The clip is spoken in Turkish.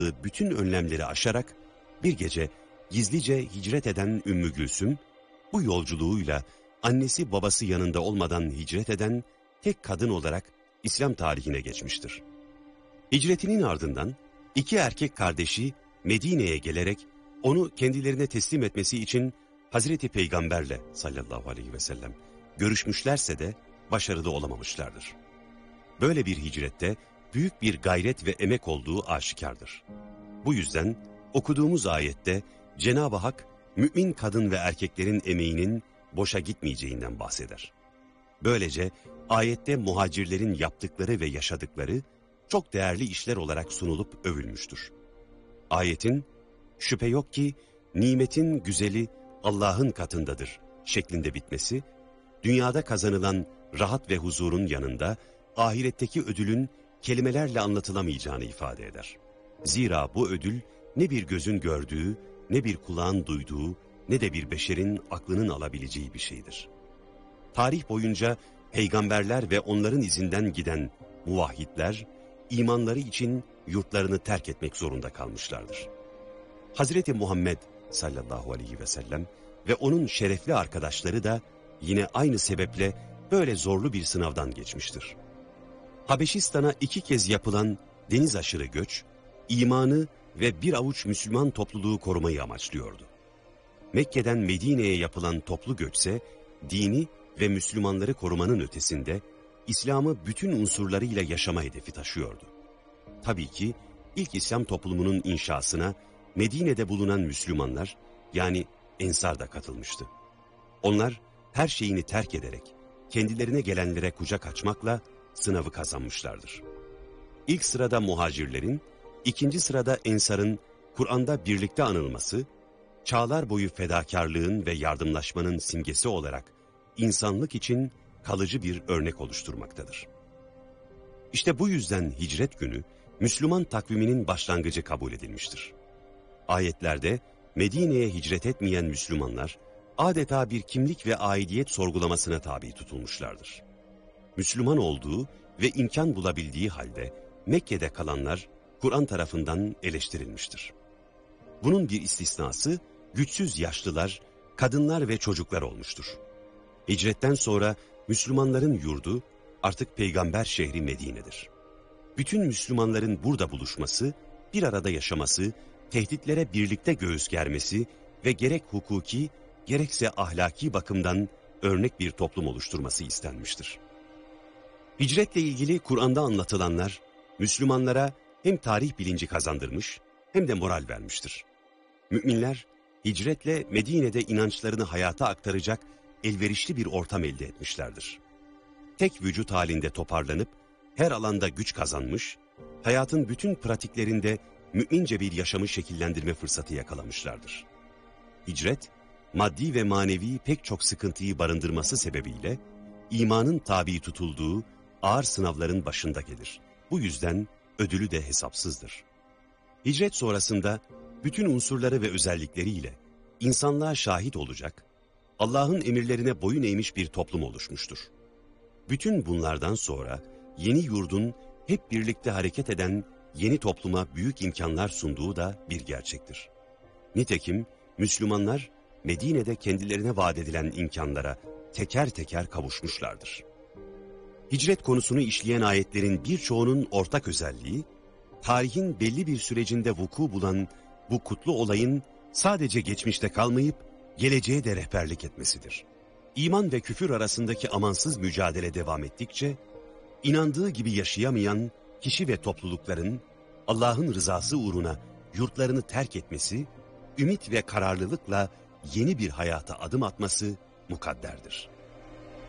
bütün önlemleri aşarak bir gece gizlice hicret eden Ümmü Gülsüm, bu yolculuğuyla annesi babası yanında olmadan hicret eden tek kadın olarak İslam tarihine geçmiştir. Hicretinin ardından iki erkek kardeşi Medine'ye gelerek onu kendilerine teslim etmesi için Hazreti Peygamberle sallallahu aleyhi ve sellem görüşmüşlerse de başarılı olamamışlardır. Böyle bir hicrette büyük bir gayret ve emek olduğu aşikardır. Bu yüzden okuduğumuz ayette Cenab-ı Hak mümin kadın ve erkeklerin emeğinin boşa gitmeyeceğinden bahseder. Böylece ayette muhacirlerin yaptıkları ve yaşadıkları çok değerli işler olarak sunulup övülmüştür. Ayetin şüphe yok ki nimetin güzeli Allah'ın katındadır şeklinde bitmesi, dünyada kazanılan rahat ve huzurun yanında ahiretteki ödülün kelimelerle anlatılamayacağını ifade eder. Zira bu ödül ne bir gözün gördüğü, ne bir kulağın duyduğu, ne de bir beşerin aklının alabileceği bir şeydir. Tarih boyunca peygamberler ve onların izinden giden muvahhidler, imanları için yurtlarını terk etmek zorunda kalmışlardır. Hazreti Muhammed sallallahu aleyhi ve sellem ve onun şerefli arkadaşları da yine aynı sebeple böyle zorlu bir sınavdan geçmiştir. Habeşistan'a 2 kez yapılan deniz aşırı göç, imanı ve bir avuç Müslüman topluluğu korumayı amaçlıyordu. Mekke'den Medine'ye yapılan toplu göçse, dini ve Müslümanları korumanın ötesinde, İslam'ı bütün unsurlarıyla yaşama hedefi taşıyordu. Tabii ki ilk İslam toplumunun inşasına Medine'de bulunan Müslümanlar, yani Ensar da katılmıştı. Onlar her şeyini terk ederek, kendilerine gelenlere kucak açmakla sınavı kazanmışlardır. İlk sırada muhacirlerin, ikinci sırada Ensar'ın Kur'an'da birlikte anılması, çağlar boyu fedakarlığın ve yardımlaşmanın simgesi olarak insanlık için kalıcı bir örnek oluşturmaktadır. İşte bu yüzden hicret günü Müslüman takviminin başlangıcı kabul edilmiştir. Ayetlerde Medine'ye hicret etmeyen Müslümanlar adeta bir kimlik ve aidiyet sorgulamasına tabi tutulmuşlardır. Müslüman olduğu ve imkan bulabildiği halde Mekke'de kalanlar Kur'an tarafından eleştirilmiştir. Bunun bir istisnası güçsüz yaşlılar, kadınlar ve çocuklar olmuştur. Hicretten sonra Müslümanların yurdu artık peygamber şehri Medine'dir. Bütün Müslümanların burada buluşması, bir arada yaşaması, tehditlere birlikte göğüs germesi ve gerek hukuki gerekse ahlaki bakımdan örnek bir toplum oluşturması istenmiştir. Hicretle ilgili Kur'an'da anlatılanlar Müslümanlara hem tarih bilinci kazandırmış hem de moral vermiştir. Müminler hicretle Medine'de inançlarını hayata aktaracak elverişli bir ortam elde etmişlerdir. Tek vücut halinde toparlanıp her alanda güç kazanmış, hayatın bütün pratiklerinde mümince bir yaşamı şekillendirme fırsatı yakalamışlardır. Hicret, maddi ve manevi pek çok sıkıntıyı barındırması sebebiyle imanın tabi tutulduğu ağır sınavların başında gelir. Bu yüzden ödülü de hesapsızdır. Hicret sonrasında bütün unsurları ve özellikleriyle insanlığa şahit olacak, Allah'ın emirlerine boyun eğmiş bir toplum oluşmuştur. Bütün bunlardan sonra yeni yurdun hep birlikte hareket eden yeni topluma büyük imkanlar sunduğu da bir gerçektir. Nitekim Müslümanlar Medine'de kendilerine vaat edilen imkanlara teker teker kavuşmuşlardır. Hicret konusunu işleyen ayetlerin birçoğunun ortak özelliği, tarihin belli bir sürecinde vuku bulan bu kutlu olayın sadece geçmişte kalmayıp geleceğe de rehberlik etmesidir. İman ve küfür arasındaki amansız mücadele devam ettikçe, inandığı gibi yaşayamayan kişi ve toplulukların Allah'ın rızası uğruna yurtlarını terk etmesi, ümit ve kararlılıkla yeni bir hayata adım atması mukadderdir.